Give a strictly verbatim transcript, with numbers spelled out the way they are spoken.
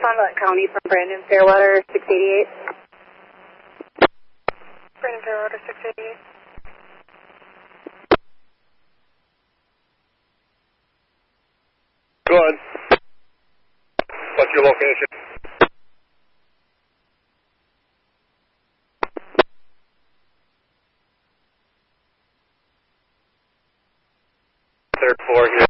Fond du Lac County from Brandon Fairwater, six eighty-eight. Brandon Fairwater, six eighty-eight. Go on. What's your location? Third floor here.